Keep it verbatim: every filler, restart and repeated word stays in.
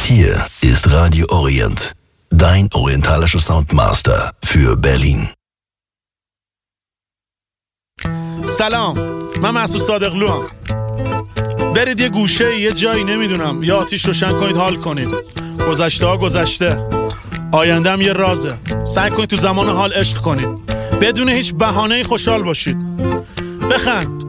Hier ist Radio Orient, dein orientalischer Soundmaster für Berlin. سلام، من مسعود صادقلو هم. برید یه گوشه یه جایی نمیدونم یا آتیش روشن کنید حال کنید. گذشته ها گذشته، آینده هم یه رازه. سعی کنید تو زمان حال عشق کنید، بدون هیچ بهانه‌ای خوشحال باشید. بخند،